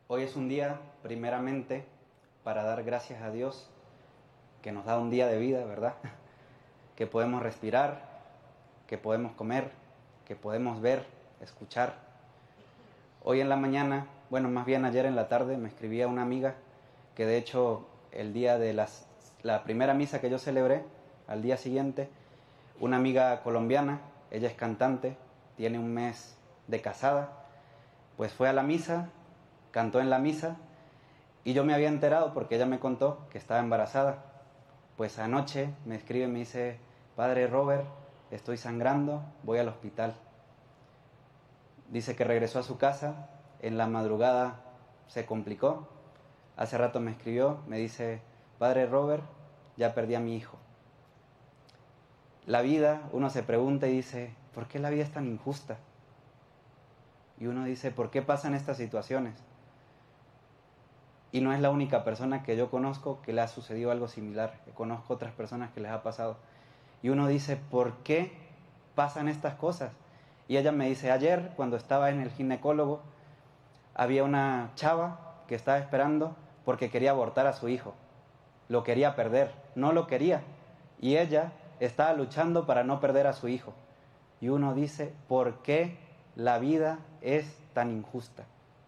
Hoy es un día, primeramente, para dar gracias a Dios, que nos da un día de vida, ¿verdad? Que podemos respirar, que podemos comer, que podemos ver, escuchar. Hoy en la mañana, bueno, más bien ayer en la tarde, me escribía una amiga que de hecho el día de la primera misa que yo celebré, al día siguiente, una amiga colombiana, ella es cantante, tiene un mes de casada, pues fue a la misa, cantó en la misa y yo me había enterado porque ella me contó que estaba embarazada. Pues anoche me escribe y me dice: Padre Robert, estoy sangrando, voy al hospital. Dice que regresó a su casa, en la madrugada se complicó. Hace rato me escribió, me dice: Padre Robert, ya perdí a mi hijo. La vida, uno se pregunta y dice: ¿por qué la vida es tan injusta? Y uno dice: ¿por qué pasan estas situaciones? Y no es la única persona que yo conozco que le ha sucedido algo similar. Conozco otras personas que les ha pasado. Y uno dice: ¿por qué pasan estas cosas? Y ella me dice: ayer, cuando estaba en el ginecólogo, había una chava que estaba esperando porque quería abortar a su hijo. Lo quería perder, no lo quería. Y ella estaba luchando para no perder a su hijo. Y uno dice: ¿por qué la vida es tan injusta?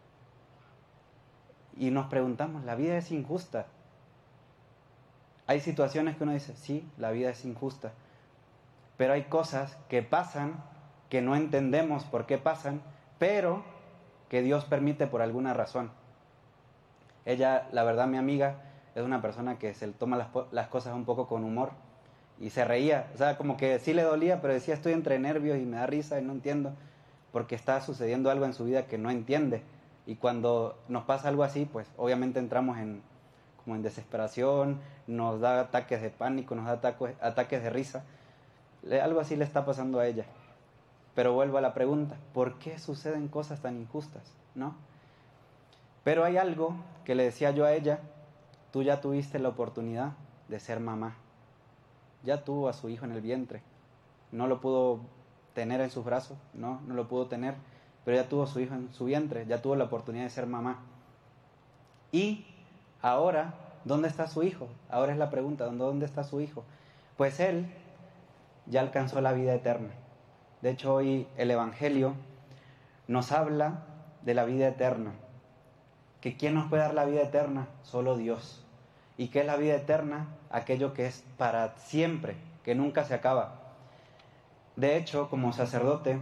Y nos preguntamos: ¿la vida es injusta? Hay situaciones que uno dice: sí, la vida es injusta. Pero hay cosas que pasan, que no entendemos por qué pasan, pero que Dios permite por alguna razón. Ella, la verdad, mi amiga, es una persona que se toma las cosas un poco con humor y se reía. O sea, como que sí le dolía, pero decía: estoy entre nervios y me da risa y no entiendo, porque está sucediendo algo en su vida que no entiende. Y cuando nos pasa algo así, pues obviamente entramos como en desesperación, nos da ataques de pánico, nos da ataques de risa. Algo así le está pasando a ella. Pero vuelvo a la pregunta: ¿por qué suceden cosas tan injustas? ¿No? Pero hay algo que le decía yo a ella: tú ya tuviste la oportunidad de ser mamá. Ya tuvo a su hijo en el vientre. No lo pudo tener en sus brazos, no lo pudo tener, pero ya tuvo a su hijo en su vientre, ya tuvo la oportunidad de ser mamá. Y ahora, ¿dónde está su hijo? Ahora es la pregunta: ¿dónde está su hijo? Pues él ya alcanzó la vida eterna. De hecho, hoy el Evangelio nos habla de la vida eterna. ¿Que quién nos puede dar la vida eterna? Solo Dios. ¿Y qué es la vida eterna? Aquello que es para siempre, que nunca se acaba. De hecho, como sacerdote,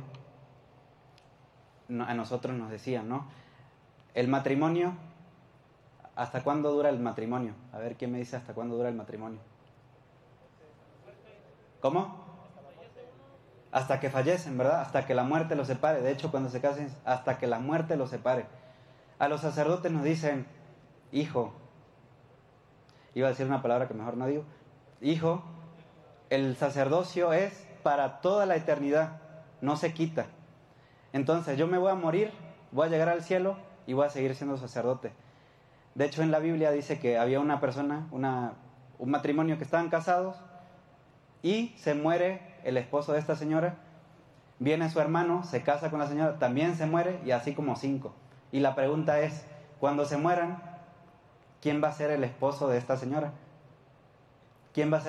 a nosotros nos decían, ¿no? El matrimonio, ¿hasta cuándo dura el matrimonio? A ver, ¿quién me dice hasta cuándo dura el matrimonio? ¿Cómo? Hasta que fallecen, ¿verdad? Hasta que la muerte los separe. De hecho, cuando se casen, hasta que la muerte los separe. A los sacerdotes nos dicen: hijo, iba a decir una palabra que mejor no digo, hijo, el sacerdocio es para toda la eternidad, no se quita. Entonces yo me voy a morir, voy a llegar al cielo y voy a seguir siendo sacerdote. De hecho, en la Biblia dice que había una persona, un matrimonio que estaban casados y se muere el esposo de esta señora. Viene su hermano, se casa con la señora, también se muere, y así como 5. Y la pregunta es: cuando se mueran, ¿quién va a ser el esposo de esta señora? ¿Quién va a ser